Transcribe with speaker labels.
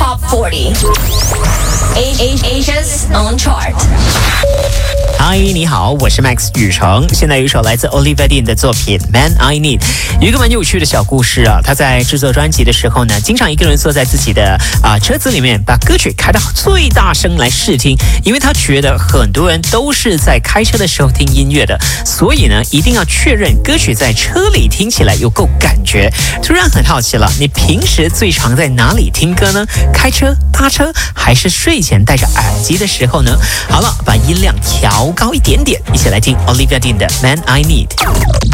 Speaker 1: Pop 40 Asia's own chart。
Speaker 2: 嗨，你好，我是 Max 宇成。现在有一首来自 Olivia Dean 的作品《Man I Need》，有一个蛮有趣的小故事啊。他在制作专辑的时候呢，经常一个人坐在自己的车子里面，把歌曲开到最大声来试听，因为他觉得很多人都是在开车的时候听音乐的，所以呢，一定要确认歌曲在车里听起来有够感觉。突然很好奇了，你平时最常在哪里听歌呢？开车、搭车，还是睡前戴着耳机的时候呢？好了，把音量调高一点点，一起来听 Olivia Dean 的 Man I Need。